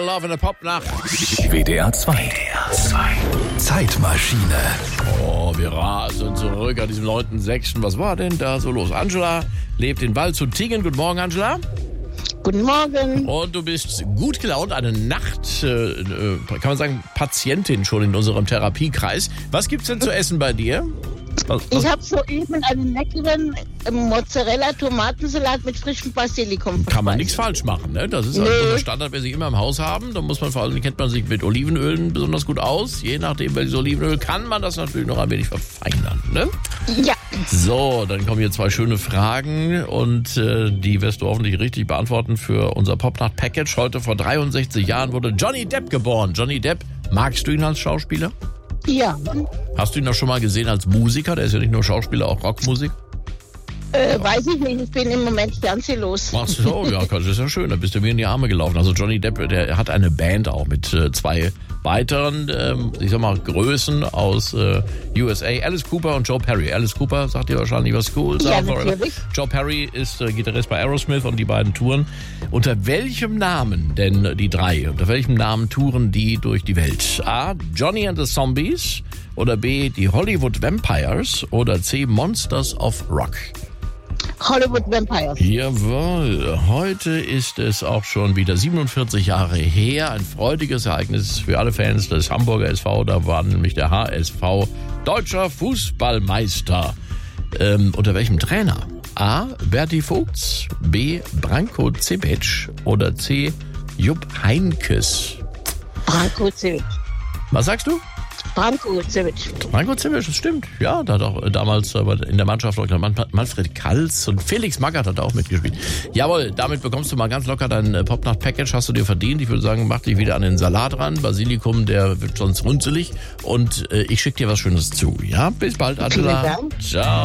Love in der Popnacht. WDR 2. Zeitmaschine. Oh, wir rasen zurück an diesem 9.6. Was war denn da so los? Angela lebt in Waldshut-Tiegen. Guten Morgen, Angela. Guten Morgen. Und du bist gut gelaunt, eine Nacht, kann man sagen, Patientin schon in unserem Therapiekreis. Was gibt's denn zu essen bei dir? Ich habe soeben einen leckeren Mozzarella-Tomatensalat mit frischem Basilikum. Kann man nichts falsch machen, ne? Das ist also so ein Standard, wir sie immer im Haus haben. Da muss man vor allem, kennt man sich mit Olivenölen besonders gut aus. Je nachdem, welches Olivenöl, kann man das natürlich noch ein wenig verfeinern, ne? Ja. So, dann kommen hier zwei schöne Fragen und die wirst du hoffentlich richtig beantworten für unser Popnacht-Package. Heute vor 63 Jahren wurde Johnny Depp geboren. Johnny Depp, magst du ihn als Schauspieler? Ja. Hast du ihn noch schon mal gesehen als Musiker? Der ist ja nicht nur Schauspieler, auch Rockmusik. Weiß ich nicht, ich bin im Moment fernsehlos. Ach so, ja, das ist ja schön, da bist du mir in die Arme gelaufen. Also Johnny Depp, der hat eine Band auch mit zwei weiteren, ich sag mal, Größen aus USA. Alice Cooper und Joe Perry. Alice Cooper sagt dir wahrscheinlich was cool. Ja, natürlich. Joe Perry ist Gitarrist bei Aerosmith und die beiden touren. Unter welchem Namen denn die drei? Unter welchem Namen touren die durch die Welt? A. Johnny and the Zombies oder B. die Hollywood Vampires oder C. Monsters of Rock? Hollywood Vampires. Jawohl, heute ist es auch schon wieder 47 Jahre her. Ein freudiges Ereignis für alle Fans des Hamburger SV. Da war nämlich der HSV deutscher Fußballmeister. Unter welchem Trainer? A. Berti Vogts, B. Branko Cibic oder C. Jupp Heynckes? Branko Cibic. Was sagst du? Branko Cibic. Branko Cibic, das stimmt. Ja, da hat auch damals in der Mannschaft Manfred Kals und Felix Magath hat auch mitgespielt. Jawohl, damit bekommst du mal ganz locker dein Popnacht-Package, hast du dir verdient. Ich würde sagen, mach dich wieder an den Salat ran. Basilikum, der wird sonst runzelig. Und ich schicke dir was Schönes zu. Ja, bis bald, Angela. Vielen Dank. Ciao.